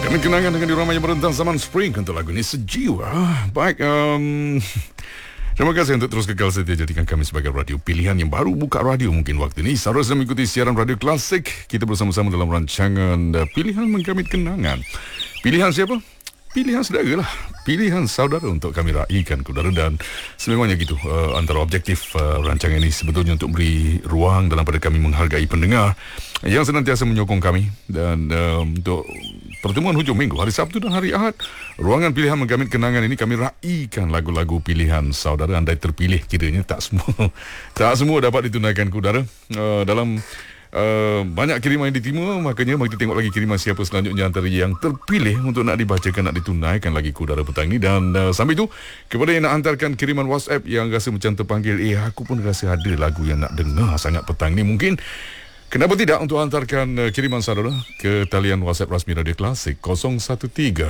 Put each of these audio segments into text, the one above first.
Kami kenangan dengan diorama yang merentang zaman Spring untuk lagu ini sejiwa. Baik, terima kasih untuk terus kekal setia jadikan kami sebagai radio pilihan yang baru buka radio mungkin waktu ini. Saudara sedang mengikuti siaran radio klasik. Kita bersama-sama dalam rancangan Pilihan Menggamit Kenangan. Pilihan siapa? Pilihan saudara lah. Pilihan saudara untuk kami raikan kudara. Dan sememangnya gitu, antara objektif rancangan ini sebetulnya untuk beri ruang dalam pada kami menghargai pendengar yang senantiasa menyokong kami. Dan untuk pertemuan hujung minggu, hari Sabtu dan hari Ahad, ruangan Pilihan Menggamit Kenangan ini kami raikan lagu-lagu pilihan saudara. Andai terpilih kiranya, tak semua dapat ditunaikan kudara. Dalam banyak kiriman yang diterima, makanya mari kita tengok lagi kiriman siapa selanjutnya antara yang terpilih untuk nak dibacakan, nak ditunaikan lagi kudara petang ini. Dan sambil itu, kepada yang nak hantarkan kiriman WhatsApp yang rasa macam terpanggil, aku pun rasa ada lagu yang nak dengar sangat petang ni, mungkin kenapa tidak untuk hantarkan kiriman saudara ke talian WhatsApp rasmi Radio Klasik 013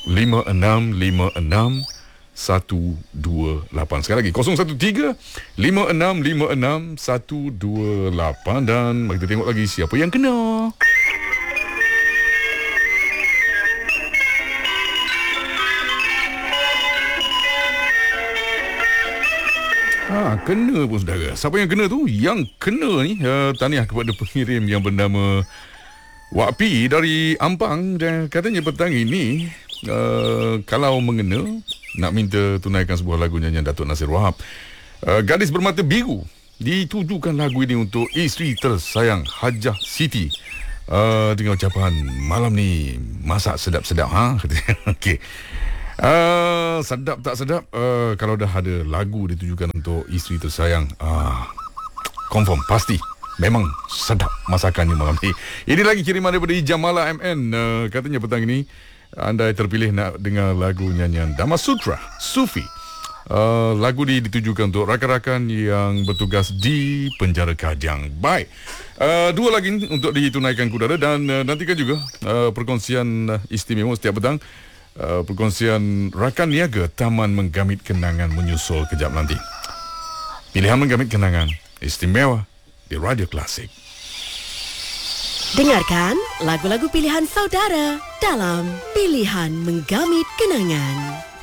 5656 128. Sekali lagi 013 5656 128. Dan mari kita tengok lagi siapa yang kena. Kena pun saudara. Siapa yang kena tu? Yang kena ni tahniah kepada pengirim yang bernama Wak Pi dari Ampang. Dan katanya petang ini kalau mengena, nak minta tunaikan sebuah lagu nyanyian Datuk Nasir Wahab, Gadis Bermata Biru. Ditujukan lagu ini untuk isteri tersayang Hajah Siti. Dengan ucapan, malam ni masak sedap-sedap Okey. Sedap tak sedap, kalau dah ada lagu ditujukan untuk isteri tersayang, confirm, pasti memang sedap masakannya malam ni. Ini lagi kiriman daripada Jamala MN. Katanya petang ini anda terpilih nak dengar lagu nyanyian Dhamma Sutra Sufi. Lagu ini ditujukan untuk rakan-rakan yang bertugas di penjara Kajang. Baik, dua lagi untuk ditunaikan kudara. Dan nantikan juga perkongsian istimewa setiap petang, perkongsian rakan niaga Taman Menggamit Kenangan menyusul kejap nanti. Pilihan Menggamit Kenangan istimewa di Radio Klasik. Dengarkan lagu-lagu pilihan saudara dalam Pilihan Menggamit Kenangan.